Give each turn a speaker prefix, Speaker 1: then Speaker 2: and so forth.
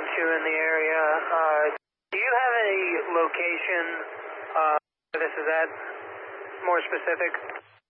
Speaker 1: in the area. Do you have a location where this is at? More specific?